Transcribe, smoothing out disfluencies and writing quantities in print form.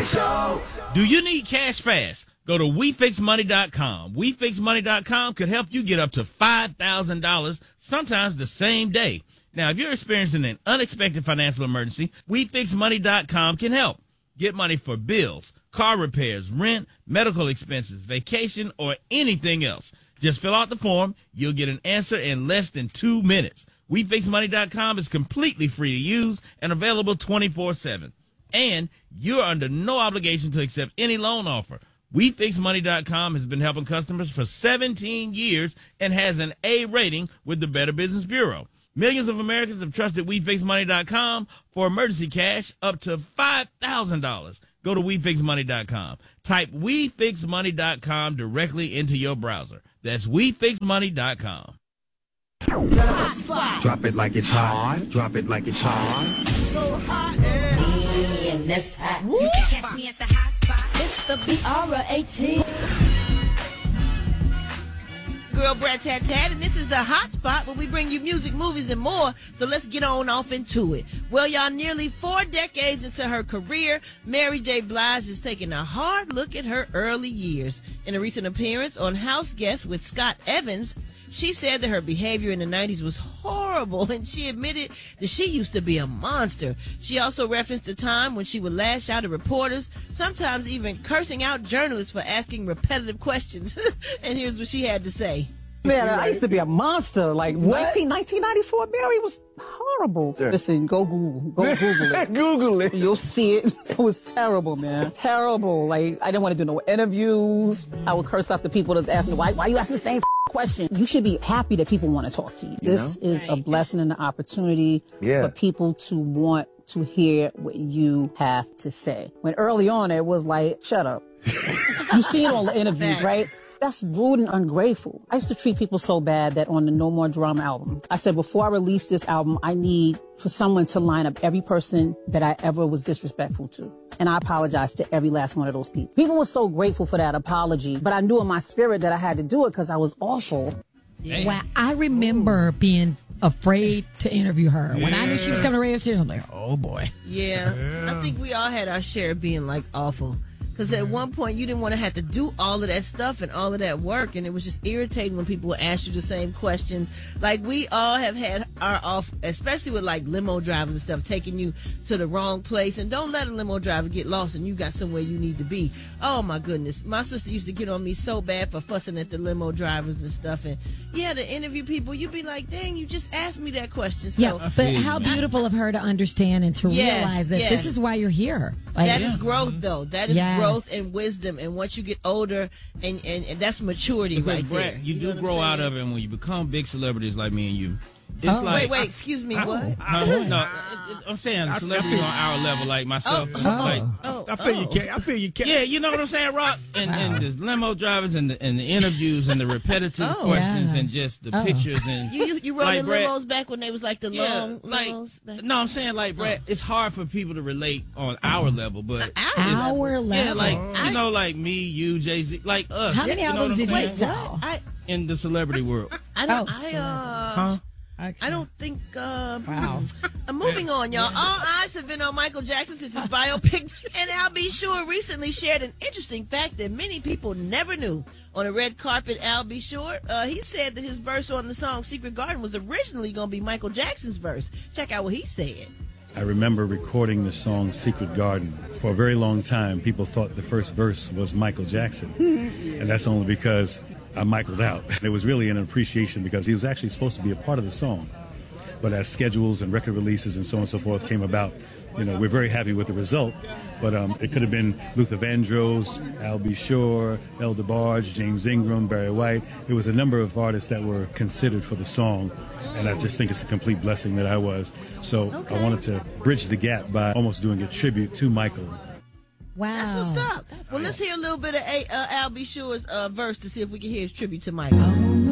Show. Do you need cash fast? Go to WeFixMoney.com. WeFixMoney.com could help you get up to $5,000, sometimes the same day. Now, if you're experiencing an unexpected financial emergency, WeFixMoney.com can help. Get money for bills, car repairs, rent, medical expenses, vacation, or anything else. Just fill out the form. You'll get an answer in less than 2 minutes. WeFixMoney.com is completely free to use and available 24/7. And you're under no obligation to accept any loan offer. WeFixMoney.com has been helping customers for 17 years and has an A rating with the Better Business Bureau. Millions of Americans have trusted WeFixMoney.com for emergency cash up to $5,000. Go to WeFixMoney.com. Type WeFixMoney.com directly into your browser. That's WeFixMoney.com. Drop it like it's hot. Drop it like it's hot. So hot. And that's hot. You can catch me at the hot spot. It's the BR18. Girl Brat Tat Tat, and this is the hot spot where we bring you music, movies, and more. So let's get on off into it. Well, y'all, nearly 4 decades into her career, Mary J. Blige is taking a hard look at her early years. In a recent appearance on House Guest with Scott Evans, she said that her behavior in the 90s was horrible, and she admitted that she used to be a monster. She also referenced a time when she would lash out at reporters, sometimes even cursing out journalists for asking repetitive questions. And here's what she had to say. Man, I used to be a monster. Like, 1994, Mary was horrible. Sure. Listen, go Google it. Google it. You'll see it. It was terrible, man. Terrible. Like, I didn't want to do no interviews. I would curse out the people that's asking, why you asking the same question? You should be happy that people want to talk to you. This is a blessing and an opportunity for people to want to hear what you have to say. When early on, it was like, shut up. You see it on the interviews, right? That's rude and ungrateful. I used to treat people so bad that on the No More Drama album, I said, before I release this album, I need for someone to line up every person that I ever was disrespectful to. And I apologize to every last one of those people. People were so grateful for that apology, but I knew in my spirit that I had to do it because I was awful. Yeah. Wow, I remember being afraid to interview her. When I knew she was coming to radio station, I'm like, oh boy. Yeah, I think we all had our share of being like awful. Because at one point, you didn't want to have to do all of that stuff and all of that work. And it was just irritating when people would ask you the same questions. Like, we all have had our off, especially with, like, limo drivers and stuff, taking you to the wrong place. And don't let a limo driver get lost and you got somewhere you need to be. Oh, my goodness. My sister used to get on me so bad for fussing at the limo drivers and stuff. And, yeah, to interview people, you'd be like, dang, you just asked me that question. So, yeah, but how beautiful of her to understand and to realize that this is why you're here. Like, that is growth, though. That is growth and wisdom, and once you get older, and that's maturity because, right Brett, there. You do grow out of it, and when you become big celebrities like me and you, it's like... Wait, excuse me, what? No, I'm saying celebrities on our level, like myself. I feel you can. Yeah, you know what I'm saying, Rock? And the limo drivers and the interviews and the repetitive questions and just the pictures. And You rode like, the limos back when they was like the long limos? Back. No, I'm saying, like, Brett, it's hard for people to relate on our level, but... Our level? Yeah, like, you know, like me, you, Jay-Z, like us. How many albums did you sell? In the celebrity world. I don't think. Wow. Moving on, y'all. All eyes have been on Michael Jackson since his biopic, and Al B. Sure recently shared an interesting fact that many people never knew. On a red carpet, Al B. Sure, he said that his verse on the song "Secret Garden" was originally going to be Michael Jackson's verse. Check out what he said. I remember recording the song Secret Garden. For a very long time, people thought the first verse was Michael Jackson. And that's only because I Michaeled out. It was really an appreciation because he was actually supposed to be a part of the song. But as schedules and record releases and so on and so forth came about, you know, we're very happy with the result. But it could have been Luther Vandross, Al B. Sure, El DeBarge, James Ingram, Barry White. There was a number of artists that were considered for the song. And I just think it's a complete blessing that I was. So I wanted to bridge the gap by almost doing a tribute to Michael. Wow. That's what's up. Let's hear a little bit of Al B. Sure's verse to see if we can hear his tribute to Michael.